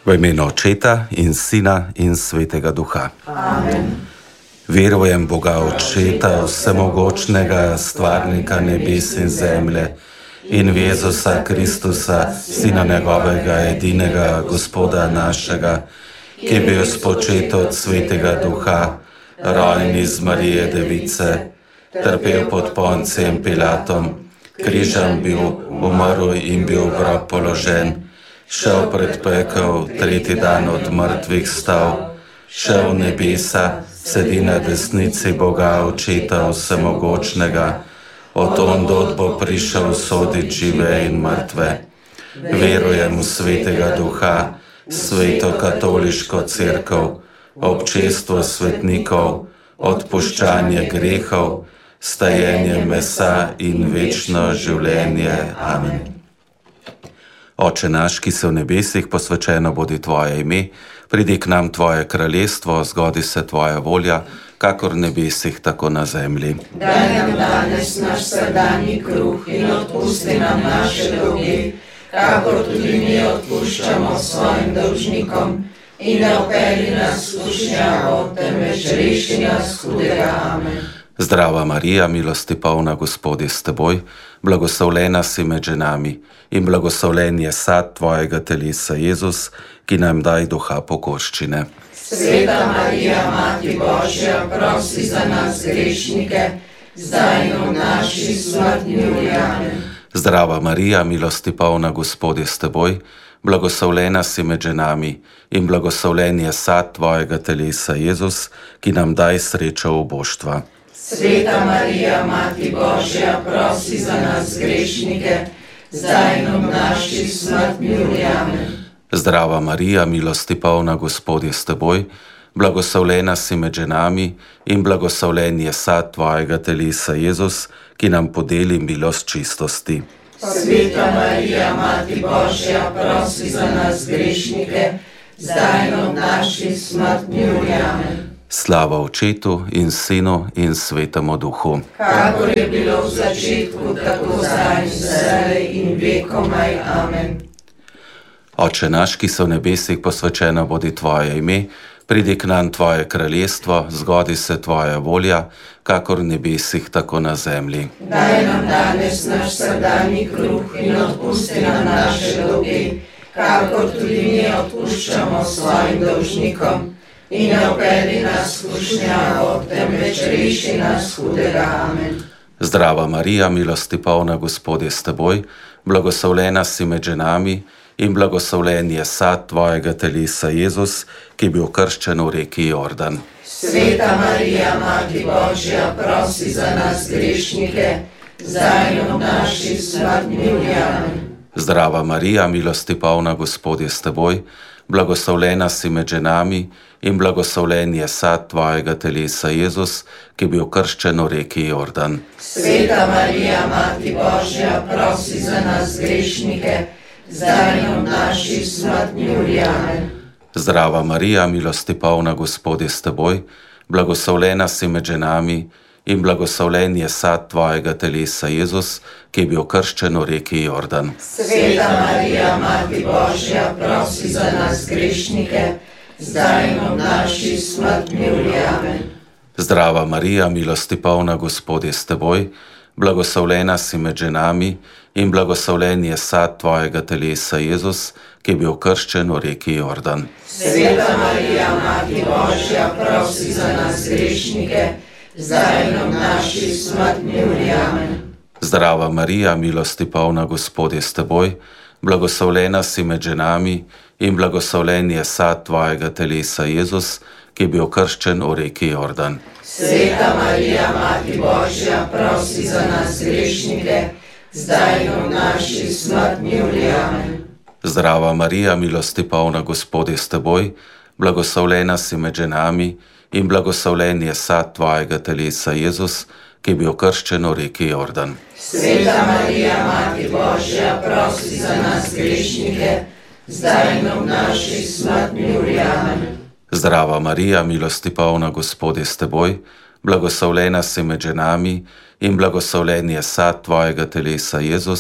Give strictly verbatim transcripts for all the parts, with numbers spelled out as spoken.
V imenu Očeta in Sina in Svetega Duha. Amen. Verujem Boga Očeta, vsemogočnega, stvarnika nebes in zemlje, in v Jezusa Kristusa, Sina njegovega edinega, Gospoda našega, ki je bil spočet od Svetega Duha, rojen iz Marije Device, trpel pod Poncijem Pilatom, križan bil, umrl in bil v grob položen, šel pred pekel, tretji dan od mrtvih stal, šel v nebesa, sedi na desnici Boga Očeta vsemogočnega, od ondod bo prišel sodit žive in mrtve. Verujem v Svetega Duha, sveto katoliško cerkev, občestvo svetnikov, odpuščanje grehov, stajenje mesa in večno življenje. Amen. Oče naš, ki si v nebesih, posvečeno bodi tvoje ime, pridi k nam tvoje kraljestvo, zgodi se tvoja volja, kakor v nebesih, tako na zemlji. Daj nam danes naš vsakdanji kruh in odpusti nam naše dolge, kakor tudi mi odpuščamo svojim dolžnikom, in ne vpelji nas v skušnjavo, temveč reši nas hudega. Amen. Zdrava Marija, milosti polna, Gospod je s teboj, blagoslovljena si med ženami in blagoslovljen je sad tvojega telesa, Jezus, ki nam daj duha pokorščine. Sveta Marija, Mati Božja, prosi za nas grešnike, zdaj in v naši smrtni uri. Amen. Zdrava Marija, milosti polna, Gospod je s teboj, blagoslovljena si med ženami in blagoslovljen je sad tvojega telesa, Jezus, ki nam daj srečo oboštva. Sveta Marija, Mati Božja, prosi za nas grešnike, zdaj in v naši smrtni uri. Amen. Zdrava Marija, milosti polna, Gospod je s teboj, blagoslovljena si med ženami in blagoslovljen je sad tvojega telesa, Jezus, ki nam podeli milost čistosti. Sveta Marija, Mati Božja, prosi za nas grešnike, zdaj in v naši smrtni uri. Amen. Slava Očetu in Sinu in Svetemu Duhu. Kakor je bilo v začetku, tako zdaj in zdaj in vekomaj. Amen. Oče naš, ki si v nebesih, posvečeno bodi tvoje ime, pridi k nam tvoje kraljestvo, zgodi se tvoja volja, kakor v nebesih, tako na zemlji. Daj nam danes naš vsakdanji kruh in odpusti nam naše dolge, kakor tudi mi odpuščamo svojim dolžnikom. In ne vpelji nas v skušnjavo, temveč reši nas hudega. Amen. Zdrava Marija, milosti polna, Gospod je s teboj, blagoslovljena si med ženami in blagoslovljen je sad tvojega telesa, Jezus, ki je bil krščen v reki Jordan. Sveta Marija, Mati Božja, prosi za nas grešnike, zdaj in v naši smrtni uri. Amen. Zdrava Marija, milosti polna, Gospod je s teboj, blagoslovljena si med ženami in blagoslovljen je sad tvojega telesa, Jezus, ki je bil krščen v reki Jordan. Sveta Marija, Mati Božja, prosi za nas grešnike, zdaj in v naši smrtni uri. Amen. Zdrava Marija, milosti polna, Gospod je s teboj, blagoslovljena si med ženami in blagoslovljen je sad tvojega telesa, Jezus, ki je bil krščen v reki Jordan. Sveta Marija, Mati Božja, prosi za nas grešnike, zdaj in v naši smrtni uri. Amen. Zdrava Marija, milosti polna, Gospod je s teboj, blagoslovljena si med ženami in blagoslovljen je sad tvojega telesa, Jezus, ki je bil krščen v reki Jordan. Sveta Marija, Mati Božja, prosi za nas grešnike, zdaj in v naši smrtni uri. Amen. Zdrava Marija, milosti polna, Gospod je s teboj, blagoslovljena si med ženami in blagoslovljen je sad tvojega telesa, Jezus, ki je bil krščen v reki Jordan. Sveta Marija, Mati Božja, prosi za nas grešnike, zdaj in v naši smrtni uri. Amen. Zdrava Marija, milosti polna, Gospod je s teboj, blagoslovljena si med ženami in blagoslovljen je sad tvojega telesa, Jezus, ki je bil krščen v reki Jordan. Sveta Marija, Mati Božja, prosi za nas grešnike, zdaj in v naši smrtni uri. Amen. Zdrava Marija, milosti polna, Gospod je s teboj, blagoslovljena si med ženami in blagoslovljen je sad tvojega telesa, Jezus,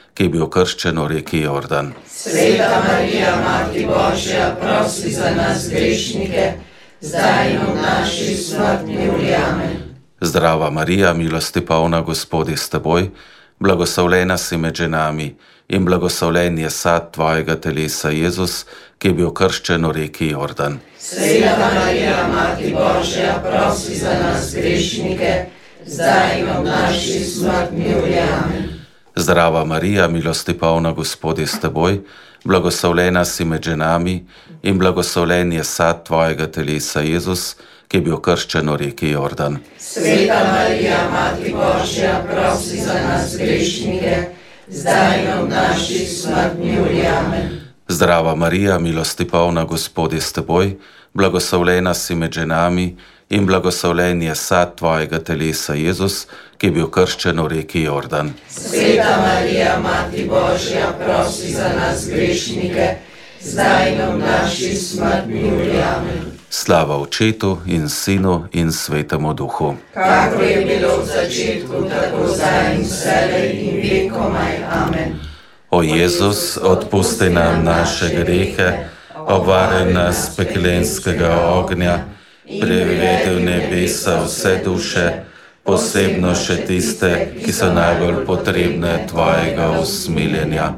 ki je bil krščen v reki Jordan. Sveta Marija, Mati Božja, prosi za nas grešnike, zdaj in v naši smrtni uri. Amen. Zdrava Marija, milosti polna, Gospod je s teboj, blagoslovljena si med ženami in blagoslovljen je sad tvojega telesa, Jezus, ki je bil krščen v reki Jordan. Sveta Marija, Mati Božja, prosi za nas grešnike, zdaj in v naši smrtni uri. Amen. Zdrava Marija, milosti polna, Gospod je s teboj, blagoslovljena si med ženami in blagoslovljen je sad tvojega telesa, Jezus, ki je bil krščen v reki Jordan. Sveta Marija, Mati Božja, prosi za nas grešnike, zdaj in v naši smrtni uri. Amen. Zdrava Marija, milosti polna, Gospod je s teboj, blagoslovljena si med ženami in blagoslovljen je sad tvojega telesa, Jezus, ki je bil krščen v reki Jordan. Sveta Marija, Mati Božja, prosi za nas grešnike, zdaj in v naši smrtni uri. Amen. Slava Očetu in Sinu in Svetemu Duhu. Kakor je bilo v začetku, tako zdaj in vselej in vekomaj. Amen. O Jezus, odpusti nam naše grehe, obvaruj nas peklenskega ognja, privedi v nebesa vse duše, posebno še tiste, ki so najbolj potrebne tvojega usmiljenja.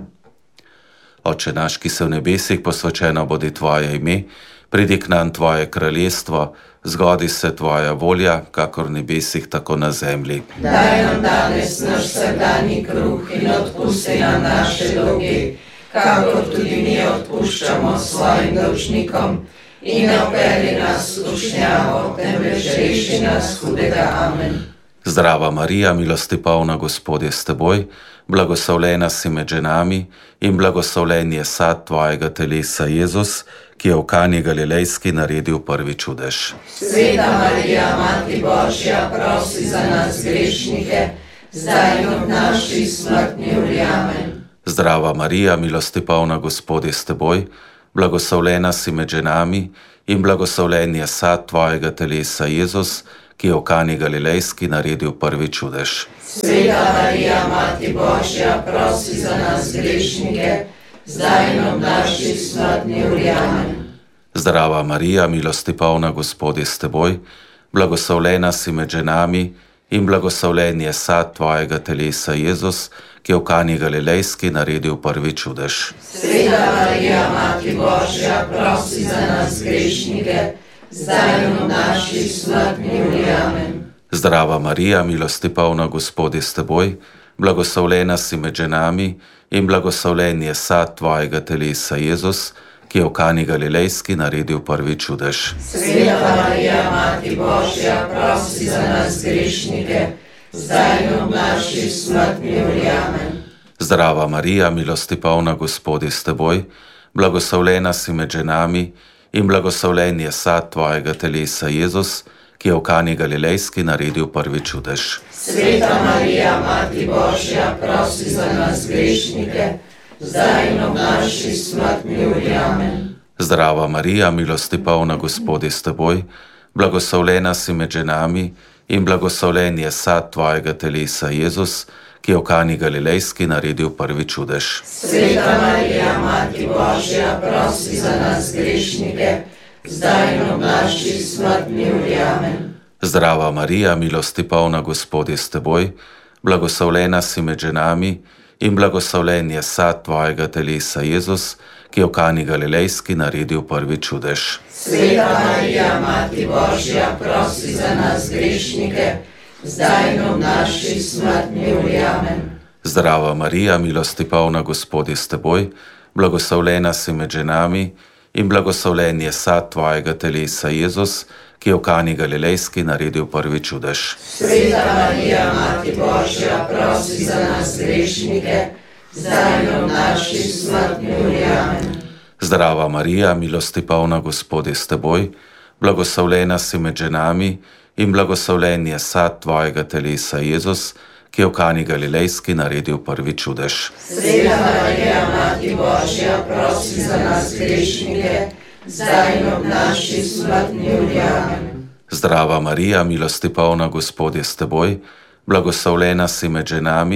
Oče naš, ki se v nebesih, posvečeno bodi tvoje ime, pridi k nam tvoje kraljestvo, zgodi se tvoja volja, kakor v nebesih, tako na zemlji. Daj nam danes naš vsakdanji kruh in odpusti nam naše dolge, kakor tudi mi odpuščamo svojim dolžnikom, in ne vpelji nas v skušnjavo, temveč reši nas hudega. Amen. Zdrava Marija, milosti polna, Gospod je s teboj, blagoslovljena si med ženami in blagoslovljen je sad tvojega telesa, Jezus, ki je v Kani Galilejski naredil prvi čudež. Sveta Marija, Mati Božja, prosi za nas grešnike, zdaj in v naši smrtni uri. Amen. Zdrava Marija, milosti polna, Gospod je s teboj, blagoslovljena si med ženami in blagoslovljen je sad tvojega telesa, Jezus, ki je v Kani Galilejski naredil prvi čudež. Sveta Marija, Mati Božja, prosi za nas grešnike, zdaj in v naši smrtni uri. Amen. Zdrava Marija, milosti polna, Gospod je s teboj, blagoslovljena si med ženami in blagoslovljen je sad tvojega telesa, Jezus, ki je v Kani Galilejski naredil prvi čudež. Sveta Marija, Mati Božja, prosi za nas grešnike, zdaj in v naši smrtni uri. Amen. Zdrava Marija, milosti polna, Gospod je s teboj, blagoslovljena si med ženami in blagoslovljen je sad tvojega telesa, Jezus, ki je v Kani Galilejski naredil prvi čudež. Sveta Marija, Mati Božja, prosi za nas grešnike, zdaj in v naši smrtni uri. Amen. Zdrava Marija, milosti polna, Gospod je s teboj, blagoslovljena si med ženami in blagoslovljen je sad tvojega telesa, Jezus, ki je v Kani Galilejski naredil prvi čudež. Sveta Marija, Mati Božja, prosi za nas grešnike, zdaj in v naši smrtni uri. Amen. Zdrava Marija, milosti polna, Gospod je s teboj, blagoslovljena si med ženami in blagoslovljen je sad tvojega telesa, Jezus, ki je v Kani Galilejski naredil prvi čudež. Sveta Marija, Mati Božja, prosi za nas grešnike, zdaj in v naši smrtni uri. Amen. Zdrava Marija, milosti polna, Gospod je s teboj, blagoslovljena si med ženami in blagoslovljen je sad tvojega telesa, Jezus, ki je v Kani Galilejski naredil prvi čudež. Sveta Marija, Mati Božja, prosi za nas grešnike, zdaj in v naši smrtni uri. Amen. Zdrava Marija, milosti polna, Gospod je s teboj, blagoslovljena si med ženami in blagoslovljen je sad tvojega telesa, Jezus, ki je v Kani Galilejski naredil prvi čudež. Sveta Marija, Mati Božja, prosi za nas grešnike, zdaj in v naši smrtni uri. Amen. Zdrava Marija, milosti polna, Gospod je s teboj, blagoslovljena si med ženami in blagoslovljen je sad tvojega telesa, Jezus, ki je v Kani Galilejski naredil prvi čudež. Sveta Marija, Mati Božja, prosi za nas grešnike, zdaj in v naši smrtni uri. Amen. Zdrava Marija, milosti polna, Gospod je s teboj, blagoslovljena si med ženami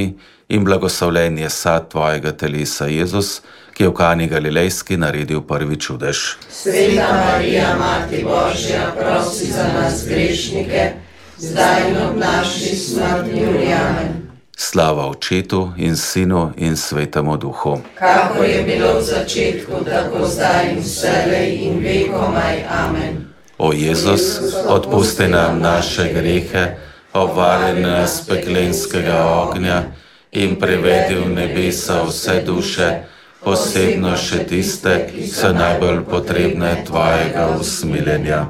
in blagoslovljen je sad tvojega telesa, Jezus, ki je v Kani Galilejski naredil prvi čudež. Sveta Marija, Mati Božja, prosi za nas grešnike, zdaj in ob naši smrtni uri. Amen. Slava Očetu in Sinu in Svetemu Duhu. Kakor je bilo v začetku, tako zdaj in vselej in vekomaj. Amen. O Jezus, odpusti nam naše grehe, obvari nas peklenskega ognja in privedi v nebesa vse duše, posebno še tiste, ki so najbolj potrebne tvojega usmiljenja.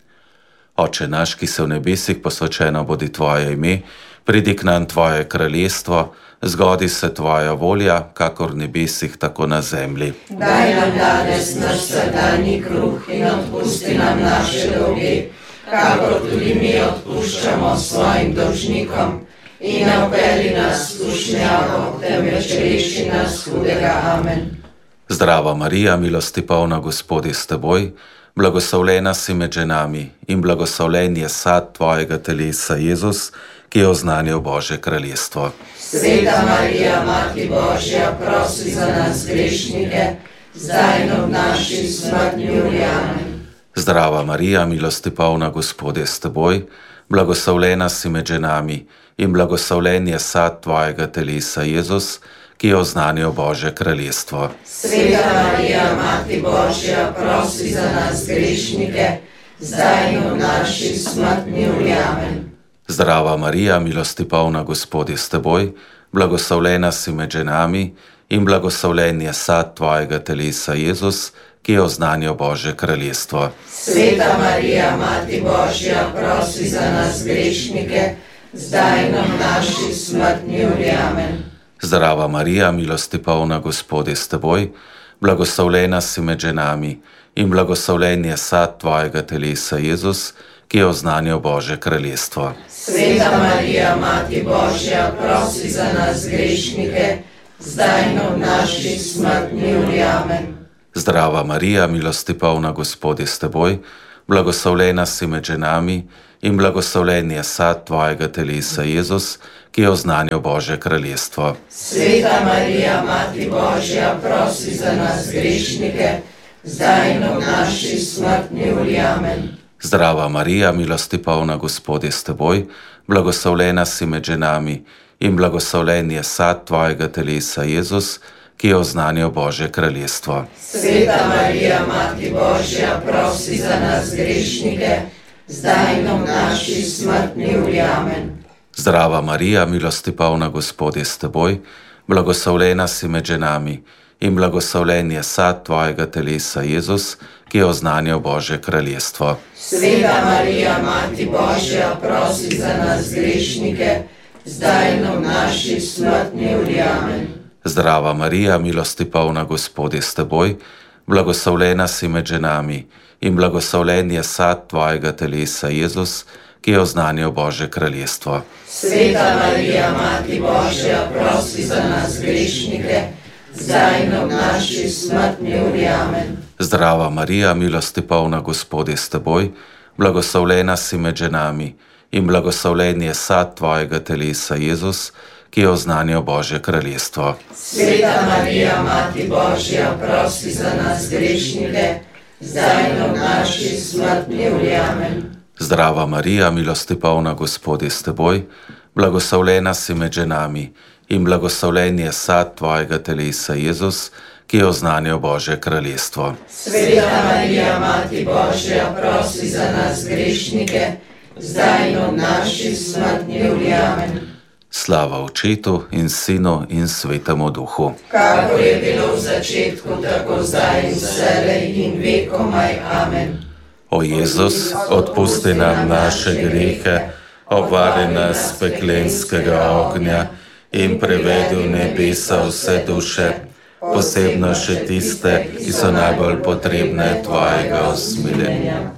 Oče naš, ki se v nebesih, posvečeno bodi tvoje ime, pridi k nam tvoje kraljestvo, zgodi se tvoja volja, kakor v nebesih, tako na zemlji. Daj nam danes naš vsakdanji kruh in odpusti nam naše dolge, kakor tudi mi odpuščamo svojim dolžnikom. In ne vpelji nas v skušnjavo, temveč reši nas hudega. Amen. Zdrava Marija, milosti polna, Gospod je s teboj, blagoslovljena si med ženami in blagoslovljen je sad tvojega telesa, Jezus, ki je oznanil Božje kraljestvo. Sveta Marija, Mati Božja, prosi za nas grešnike, zdaj in ob naši smrtni uri. Amen. Zdrava Marija, milosti polna, Gospod je s teboj, blagoslovljena si med ženami in blagoslovljen je sad tvojega telesa, Jezus, ki je oznanil Božje kraljestvo. Sveta Marija, Mati Božja, prosi za nas grešnike, zdaj in ob naši smrtni uri. Amen. Zdrava Marija, milosti polna, Gospod je s teboj, blagoslovljena si med ženami in blagoslovljen je sad tvojega telesa, Jezus, ki je oznanil Božje kraljestvo. Sveta Marija, Mati Božja, prosi za nas grešnike, zdaj in ob naši smrtni uri. Amen. Zdrava Marija, milosti polna, Gospod je s teboj, blagoslovljena si med ženami in blagoslovljen je sad tvojega telesa, Jezus, ki je oznanil Božje kraljestvo. Sveta Marija, Mati Božja, prosi za nas grešnike, zdaj in ob naši smrtni uri. Amen. Zdrava Marija, milosti polna, Gospod je s teboj, blagoslovljena si med ženami in blagoslovljen je sad tvojega telesa, Jezus, ki je oznanil Božje kraljestvo. Sveta Marija, Mati Božja, prosi za nas grešnike, zdaj in ob naši smrtni uri. Amen. Zdrava Marija, milosti polna, Gospod je s teboj, blagoslovljena si med ženami in blagoslovljen je sad tvojega telesa, Jezus, ki je oznanil Božje kraljestvo. Sveta Marija, Mati Božja, prosi za nas grešnike, zdaj in ob naši smrtni uri. Amen. Zdrava Marija, milosti polna, Gospod je s teboj, blagoslovljena si med ženami in blagoslovljen je sad tvojega telesa, Jezus, ki je oznanil Božje kraljestvo. Sveta Marija, Mati Božja, prosi za nas grešnike, zdaj in ob naši smrtni uri. Amen. Zdrava Marija, milosti polna, Gospod je s teboj, blagoslovljena si med ženami in blagoslovljen je sad tvojega telesa, Jezus, ki je oznanil Božje kraljestvo. Sveta Marija, Mati Božja, prosi za nas grešnike, zdaj in ob naši smrtni uri. Amen. Zdrava Marija, milosti polna, Gospod je s teboj, blagoslovljena si med ženami in blagoslovljen je sad tvojega telesa, Jezus, ki je oznanil Božje kraljestvo. Sveta Marija, Mati Božja, prosi za nas grešnike, zdaj in ob naši smrtni uri. Amen. Zdrava Marija, milosti polna, Gospod je s teboj, blagoslovljena si med ženami in blagoslovljen je sad tvojega telesa, Jezus, ki je oznanil Božje kraljestvo. Sveta Marija, Mati Božja, prosi za nas grešnike, zdaj in ob naši smrtni uri. Amen. Slava Očetu in Sinu in Svetemu Duhu. Kakor je bilo v začetku, tako zdaj in vselej in vekomaj. Amen. O Jezus, odpusti nam naše grehe, obvari nas peklenskega ognja in privedi v nebesa vse duše, posebno še tiste, ki so najbolj potrebne tvojega usmiljenja.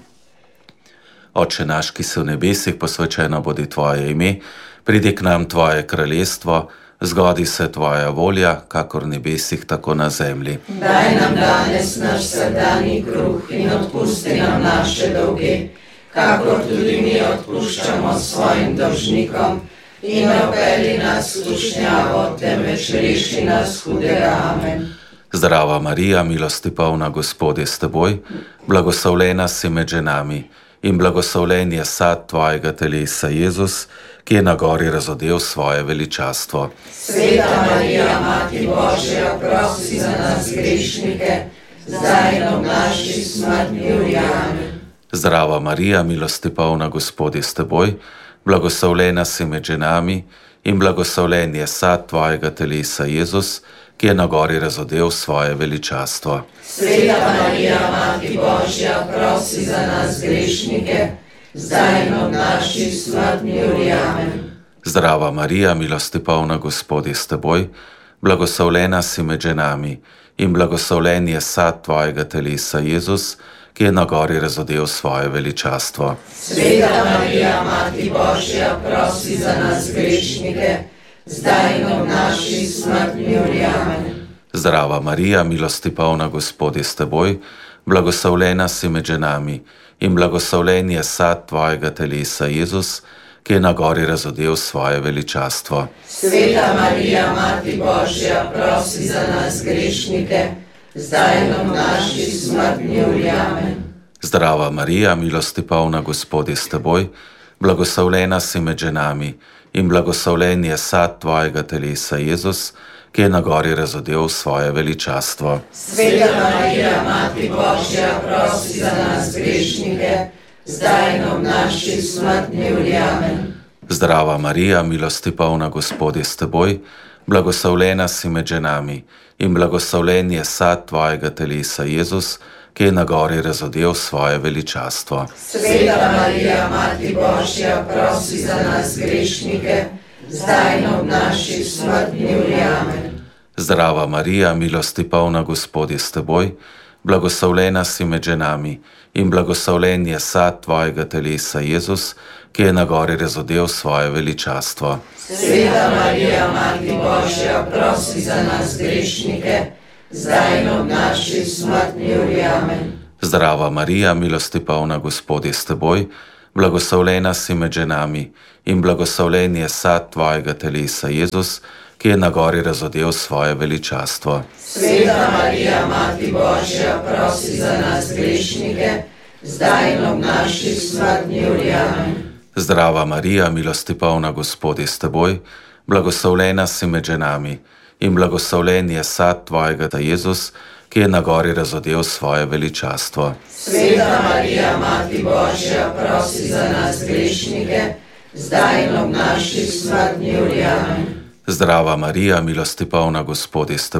Oče naš, ki si v nebesih, posvečeno bodi tvoje ime, pridi k nam tvoje kraljestvo, zgodi se tvoja volja, kakor v nebesih, tako na zemlji. Daj nam danes naš vsakdanji kruh in odpusti nam naše dolge, kakor tudi mi odpuščamo svojim dolžnikom. in ne vpelji nas v skušnjavo, temveč reši nas hudega. Amen. Zdrava Marija, milosti polna, Gospod je s teboj, blagoslovljena si med ženami in blagoslovljen je sad tvojega telesa, Jezus, ki je na gori razodel svoje veličastvo. Sveta Marija, Mati Božja, prosi za nas grešnike, zdaj in ob naši smrtni uri. Amen. Zdrava Marija, milosti polna, Gospod je s teboj, blagoslovljena si med ženami in blagoslovljen je sad tvojega telesa, Jezus, ki je na gori razodel svoje veličastvo. Sveta Marija, Mati Božja, prosi za nas grešnike, zdaj in ob naši smrtni uri. Amen. Zdrava Marija, milosti polna, Gospod je s teboj, blagoslovljena si med ženami in blagoslovljen je sad tvojega telesa, Jezus, ki je na gori razodel svoje veličastvo. Sveta Marija, Mati Božja, prosi za nas grešnike, zdaj in ob naši smrtni uri. Amen. Zdrava Marija, milosti polna, Gospod je s teboj, blagoslovljena si med ženami in blagoslovljen je sad tvojega telesa, Jezus, ki je na gori razodel svoje veličastvo. Sveta Marija, Mati Božja, prosi za nas grešnike, zdaj in ob naši smrtni uri. Amen. Zdrava Marija, milosti polna, Gospod je s teboj, blagoslovljena si med ženami in blagoslovljen je sad tvojega telesa, Jezus, ki je na gori razodel svoje veličastvo. Sveta Marija, Mati Božja, prosi za nas grešnike, zdaj in ob naši smrtni uri. Amen. Zdrava Marija, milosti polna, Gospod je s teboj, blagoslovljena si med ženami in blagoslovljen je sad tvojega telesa, Jezus, ki je na gori razodel svoje veličastvo. Sveta Marija, Mati Božja, prosi za nas grešnike, zdaj in ob naši smrtni uri. Amen. Zdrava Marija, milosti polna, Gospod je s teboj, blagoslovljena si med ženami in blagoslovljen je sad tvojega telesa, Jezus, ki je na gori razodel svoje veličastvo. Sveta Marija, Mati Božja, prosi za nas grešnike, zdaj in ob naši smrtni uri. Amen. Zdrava Marija, milosti polna, Gospod je s teboj, blagoslovljena si med ženami in blagoslovljen je sad tvojega telesa, Jezus, ki je na gori razodel svoje veličastvo. Sveta Marija, Mati Božja, prosi za nas grešnike, zdaj in ob naši smrtni uri. Amen. Zdrava Marija, milosti polna, Gospod je s teboj, blagoslovljena si med ženami in blagoslovljen je sad tvojega telesa, Jezus, ki je na gori razodel svoje veličastvo. Sveta Marija, Mati Božja, prosi za nas grešnike, zdaj in ob naši smrtni uri. Amen. Zdrava Marija, milosti polna, Gospod je s teboj,